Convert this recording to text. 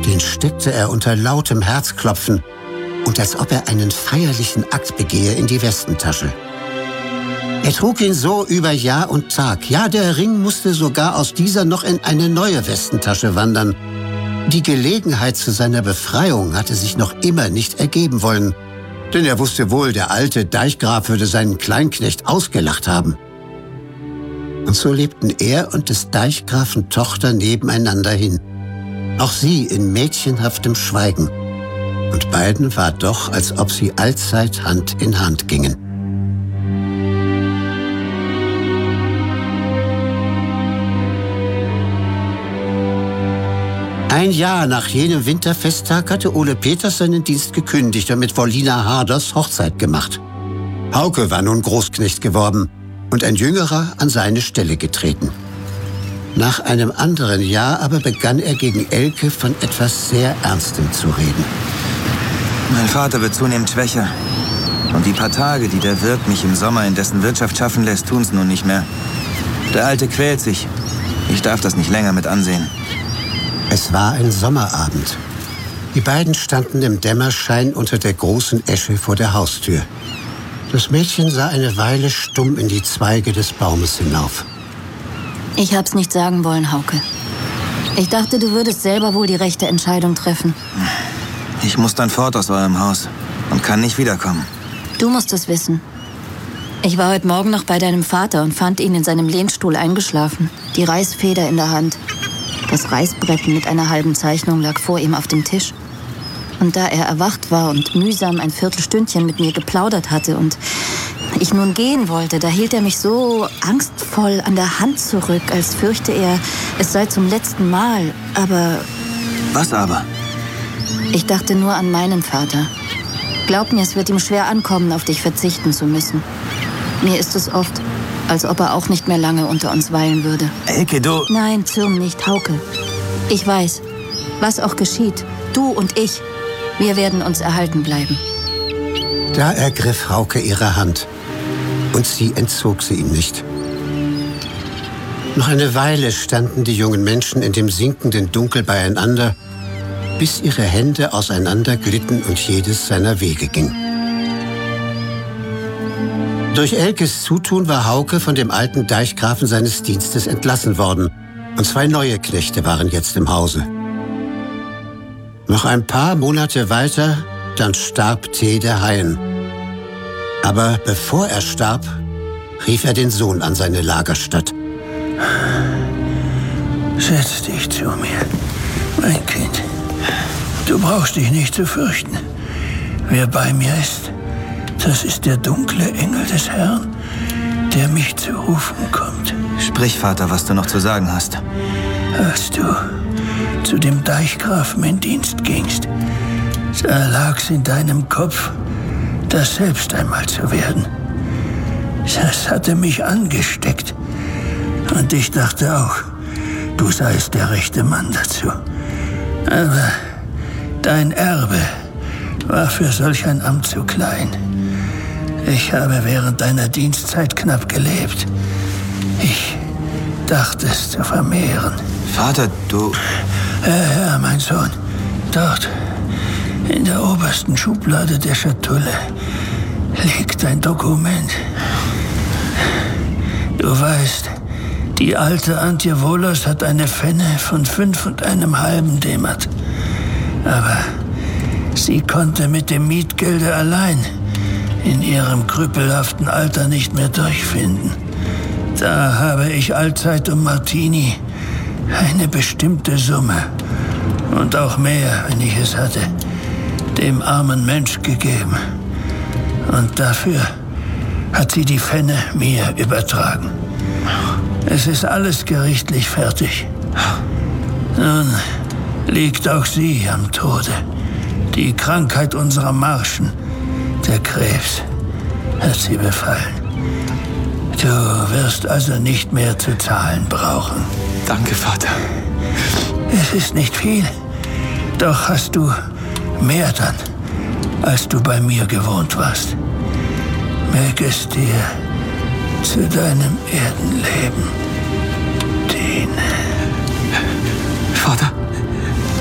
Den steckte er unter lautem Herzklopfen und als ob er einen feierlichen Akt begehe in die Westentasche. Er trug ihn so über Jahr und Tag. Ja, der Ring musste sogar aus dieser noch in eine neue Westentasche wandern. Die Gelegenheit zu seiner Befreiung hatte sich noch immer nicht ergeben wollen. Denn er wusste wohl, der alte Deichgraf würde seinen Kleinknecht ausgelacht haben. Und so lebten er und des Deichgrafen Tochter nebeneinander hin. Auch sie in mädchenhaftem Schweigen. Und beiden war doch, als ob sie allzeit Hand in Hand gingen. Ein Jahr nach jenem Winterfesttag hatte Ole Peters seinen Dienst gekündigt und mit Wollina Harders Hochzeit gemacht. Hauke war nun Großknecht geworden und ein Jüngerer an seine Stelle getreten. Nach einem anderen Jahr aber begann er gegen Elke von etwas sehr Ernstem zu reden. Mein Vater wird zunehmend schwächer. Und die paar Tage, die der Wirt mich im Sommer in dessen Wirtschaft schaffen lässt, tun's nun nicht mehr. Der Alte quält sich. Ich darf das nicht länger mit ansehen. Es war ein Sommerabend. Die beiden standen im Dämmerschein unter der großen Esche vor der Haustür. Das Mädchen sah eine Weile stumm in die Zweige des Baumes hinauf. Ich hab's nicht sagen wollen, Hauke. Ich dachte, du würdest selber wohl die rechte Entscheidung treffen. Ich muss dann fort aus eurem Haus und kann nicht wiederkommen. Du musst es wissen. Ich war heute Morgen noch bei deinem Vater und fand ihn in seinem Lehnstuhl eingeschlafen. Die Reißfeder in der Hand. Das Reißbrett mit einer halben Zeichnung lag vor ihm auf dem Tisch. Und da er erwacht war und mühsam ein Viertelstündchen mit mir geplaudert hatte und ich nun gehen wollte, da hielt er mich so angstvoll an der Hand zurück, als fürchte er, es sei zum letzten Mal. Aber... Was aber? Ich dachte nur an meinen Vater. Glaub mir, es wird ihm schwer ankommen, auf dich verzichten zu müssen. Mir ist es oft, als ob er auch nicht mehr lange unter uns weilen würde. Elke, du... Nein, zürn nicht, Hauke. Ich weiß, was auch geschieht, du und ich, wir werden uns erhalten bleiben. Da ergriff Hauke ihre Hand und sie entzog sie ihm nicht. Noch eine Weile standen die jungen Menschen in dem sinkenden Dunkel beieinander, bis ihre Hände auseinanderglitten und jedes seiner Wege ging. Durch Elkes Zutun war Hauke von dem alten Deichgrafen seines Dienstes entlassen worden und 2 neue Knechte waren jetzt im Hause. Noch ein paar Monate weiter, dann starb T. der Haien. Aber bevor er starb, rief er den Sohn an seine Lagerstatt. Setz dich zu mir, mein Kind. Du brauchst dich nicht zu fürchten. Wer bei mir ist, das ist der dunkle Engel des Herrn, der mich zu rufen kommt. Sprich, Vater, was du noch zu sagen hast. Als du zu dem Deichgrafen in Dienst gingst, da lag's in deinem Kopf, das selbst einmal zu werden. Das hatte mich angesteckt. Und ich dachte auch, du seist der rechte Mann dazu. Aber dein Erbe war für solch ein Amt zu klein. Ich habe während deiner Dienstzeit knapp gelebt. Ich dachte es zu vermehren. Vater, du... Ja, mein Sohn. Dort, in der obersten Schublade der Schatulle, liegt ein Dokument. Du weißt, die alte Antje Wohlers hat eine Fenne von 5,5 Demat. Aber sie konnte mit dem Mietgelde allein in ihrem krüppelhaften Alter nicht mehr durchfinden. Da habe ich allzeit um Martini eine bestimmte Summe und auch mehr, wenn ich es hatte, dem armen Mensch gegeben. Und dafür hat sie die Fenne mir übertragen. Es ist alles gerichtlich fertig. Nun liegt auch sie am Tode. Die Krankheit unserer Marschen, der Krebs, hat sie befallen. Du wirst also nicht mehr zu zahlen brauchen. Danke, Vater. Es ist nicht viel, doch hast du mehr dann, als du bei mir gewohnt warst. Möge es dir zu deinem Erdenleben